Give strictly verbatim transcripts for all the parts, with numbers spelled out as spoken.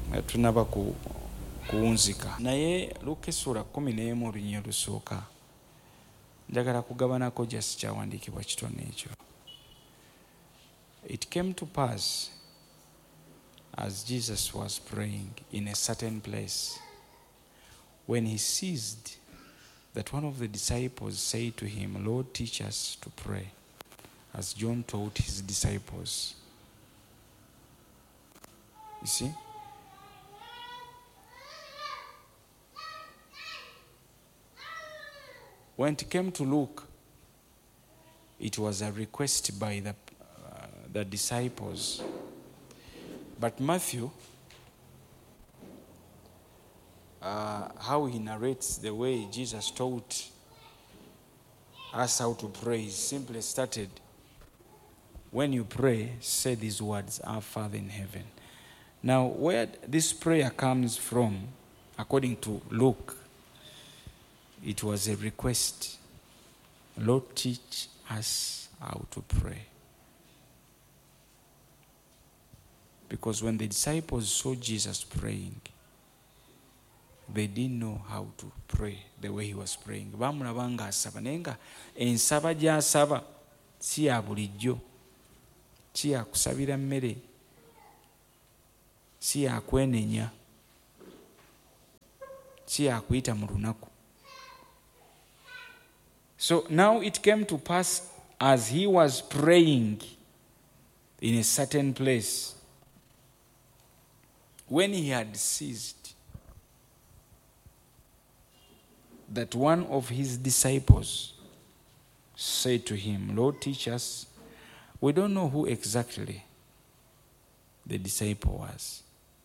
tunaba ku kuwunzika naye Luka essula kumi n'emu olunyiriri olusooka njagala kugabanako just kyawandiikibwa kitone ekyo. It came to pass as Jesus was praying in a certain place, when he ceased, that one of the disciples said to him, Lord, teach us to pray, as John taught his disciples. You see? When it came to Luke, it was a request by the, uh, the disciples. But Matthew, uh, how he narrates the way Jesus taught us how to pray, he simply started, when you pray, say these words, Our Father in heaven. Now, where this prayer comes from, according to Luke, it was a request. Lord, teach us how to pray. Because when the disciples saw Jesus praying, they didn't know how to pray the way he was praying. Bamulaba nga asaba naye nga ensaba gy'asaba si ya bulijjo, si ya kusabira mmere, si ya kwenenya, si ya kuyita mu lunaku. So now it came to pass as he was praying in a certain place, when he had ceased, that one of his disciples said to him, Lord, teach us. We don't know who exactly the disciple was,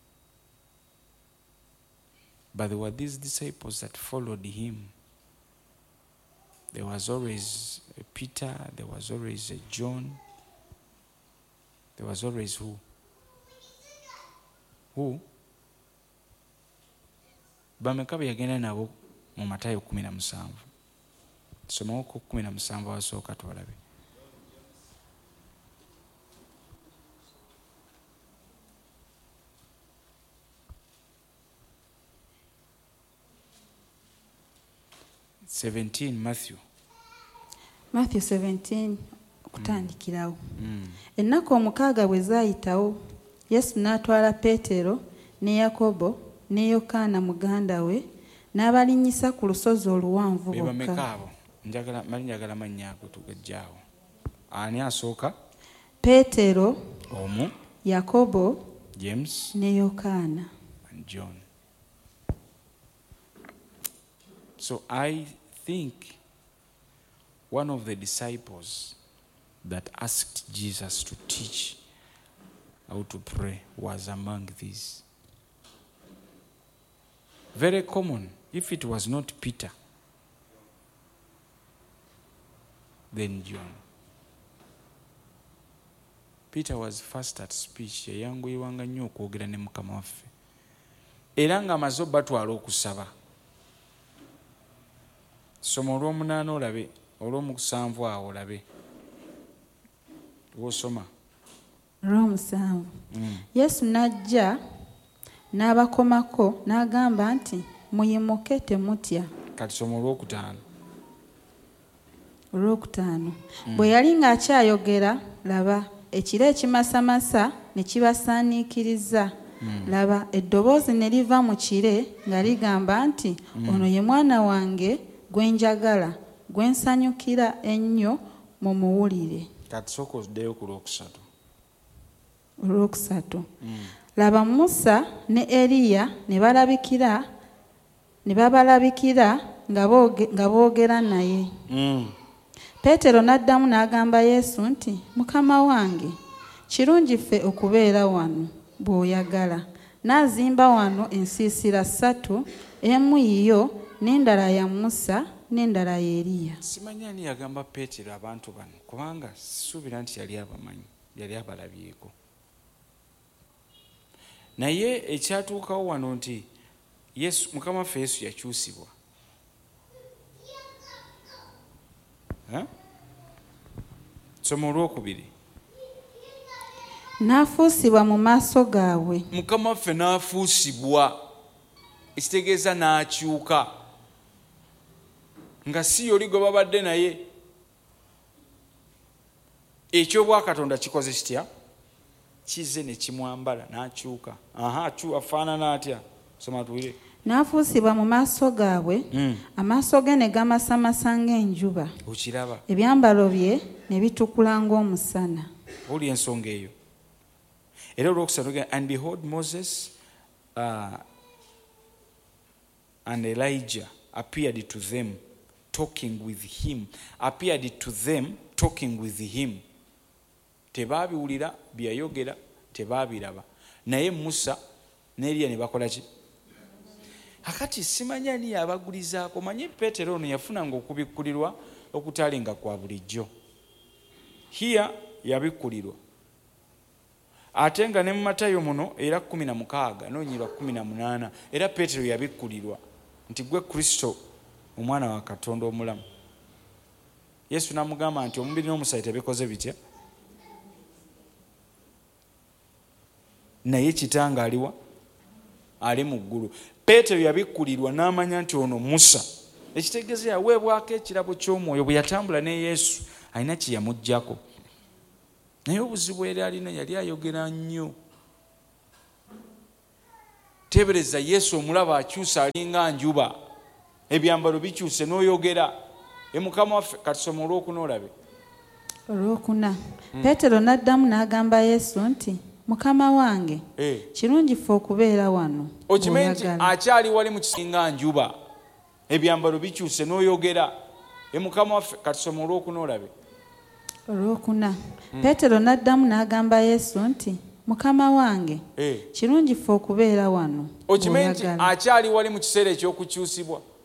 but there were these disciples that followed him. There was always a Peter, there was always a John, there was always who? Who? Bameka be yagenda nabo mu Matayo kumi na musanvu. Somawo ku kumi na musanvu wasooka twalabe. seventeen Matthew. Matthew seventeen kutandikirawo. Mm. Ennaku omukaaga bwe zaayitawo, Yesu n'atwala Peetero ne Yakobo ne Yokaana muganda we n'abalinnyisa ku lusozi oluwanvu bokka. Bameka abo? Njagala mali njagala mannya ago tugajjaawo. Ani asooka? Peetero, omu, Yakobo, James ne Yokaana, and John. So I think one of the disciples that asked Jesus to teach how to pray was among these. Very common. If it was not Peter, then John. Peter was fast at speech. Yayanguyirwanga nnyo okwogera ne Mukama waffe. Era ng'amaze batwala okusaba. Soma olw'omunaana olabe, olw'omusanvu awo olabe. Wosoma. Olw'omusanvu. Mm. Yesu n'ajja n'abakomako n'agamba nti muyimuke temutya. Kati soma olw'okutaano. Olw'okutaano. Mm. Bwe yali ng'akyayogera, laba ekire ekimasamasa ne kibasaaniikiriza. Mm. Laba eddoboozi ne liva mu kire nga ligamba nti mm. ono ye mwana wange gwe njagala, gwe nsanyukira ennyo mumuwulire. Kati sooka oddeyo ku lwokusatu. Olwokusatu. Mm. Laba Musa ne Eriya ne balabikira ne babalabikira nga boogera naye. Mm. Peetero n'addamu n'agamba Yesu nti, Mukama wange, kirungi ffe okubeera wano bw'oyagala. N'azimba wano ensiisira ssatu, emu yiyo n'endala ya Musa n'endala ya Eriya. Simanyi ani yagamba Peetero abantu bano kubanga sisuubira nti yali abamanyi, yali abalabyeko. Naye ekyatuukawo wano nti Yesu, Mukama waffe Yesu yakyusibwa. Soma olwokubiri. n'afuusibwa mu maaso gaabwe. Mukama waffe n'afuusibwa, ekitegeeza n'akyuka, nga si yoli gwe babadde naye. Ekyobwakatonda kikoze kitya? Kize ne kimwambala n'akyuka. Aha, chu afaanana atya? Soma tuwire. N'afuusibwa mu maaso gaabwe, amaaso ge ne gamasamasa ng'enjuba, okiraba, ebyambalo bye ne bitukula ng'omusana. Oli ensonga eyo. Era olwokusatu, and behold Moses uh, and Elijah appeared to them talking with him. Appeared to them talking with him. Tebabiwulira byayogera, tebabiraba. Naye Musa ne Eliya ne bakola ki? Akati simanya ani yabagulizaako. Manyi Peetero ono yafunanga okubikkulirwa okutalinga kwa bulijjo. Hiya yabikkulirwa. Ate nga ne mu Matayo muno era kumi na mukaaga n'onyirwa kumi na munaana era Peetero yabikkulirwa nti gwe Kristo omwana wa Katonda omulamu. Yesu n'amugamba nti omubiri n'omusaayi tebikoze bitya, naye Kitange aliwa? Ali mu ggulu. Peetero yabikkulirwa n'amanya nti ono Musa. Ekitegeeza yaweebwako ekirabo ky'omwoyo bwe yatambula ne Yesu, alina kye yamuggyako. Naye obuzibu eri alina yali ayogera nnyo. Tebereza Yesu omulaba akyusa alinga njuba, ebyambalo bikyuse n'oyogera. E Mukama waffe katusoma olwokuna olabe. Olwokuna. Peetero n'addamu n'agamba Yesu nti, Mukama wange, eh, kirungi ffe okubeera wano. Okimanyi nti akyali wali mu kisinga njuba, ebyambalo bikyuse n'oyogera. E Mukama waffe katusoma olwokuna olabe. Olwokuna. Peetero n'addamu n'agamba Yesu nti, Mukama wange, eh, kirungi ffe okubeera wano. Okimanyi nti akyali wali mu kiseera eky'okukyusibwa.